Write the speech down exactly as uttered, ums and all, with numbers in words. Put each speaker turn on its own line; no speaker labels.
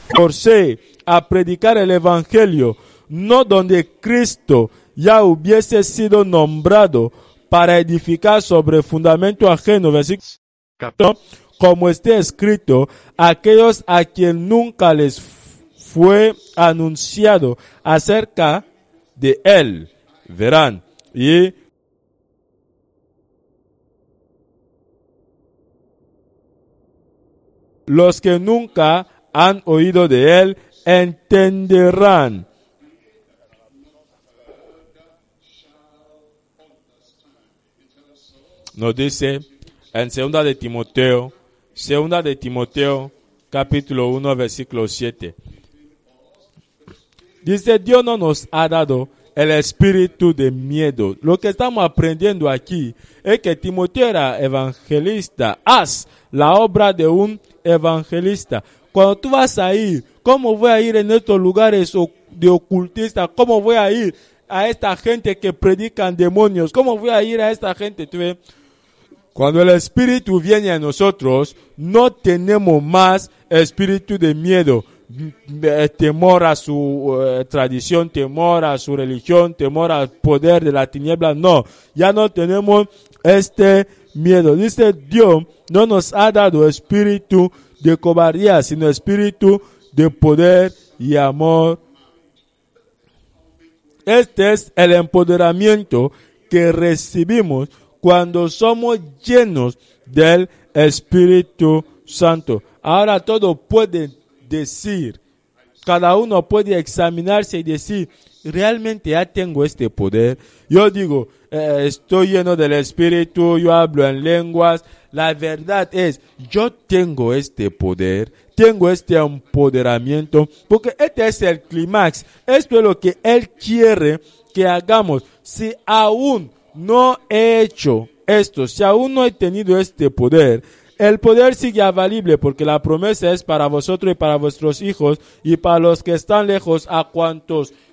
forcé a predicar el evangelio, no donde Cristo ya hubiese sido nombrado para edificar sobre fundamento ajeno, versículo, como está escrito, aquellos a quien nunca les fue anunciado acerca de él, verán, y los que nunca han oído de él entenderán. Nos dice en segunda de Timoteo, segunda de Timoteo, capítulo uno, versículo siete. Dice, Dios no nos ha dado el espíritu de miedo. Lo que estamos aprendiendo aquí es que Timoteo era evangelista. Haz la obra de un evangelista. Cuando tú vas a ir, ¿cómo voy a ir en estos lugares de ocultistas? ¿Cómo voy a ir a esta gente que predican demonios? ¿Cómo voy a ir a esta gente? ¿Tú ves? Cuando el espíritu viene a nosotros, no tenemos más espíritu de miedo, temor a su uh, tradición, temor a su religión, temor al poder de la tiniebla. No, ya no tenemos este miedo. Dice, Dios no nos ha dado espíritu de cobardía, sino espíritu de poder y amor. Este es el empoderamiento que recibimos cuando somos llenos del Espíritu Santo. Ahora todo puede decir, cada uno puede examinarse y decir, realmente ya tengo este poder. Yo digo, eh, estoy lleno del Espíritu, yo hablo en lenguas. La verdad es, yo tengo este poder, tengo este empoderamiento, porque este es el clímax. Esto es lo que Él quiere que hagamos. Si aún no he hecho esto, si aún no he tenido este poder, el poder sigue avalible, porque la promesa es para vosotros y para vuestros hijos y para los que están lejos, a cuantos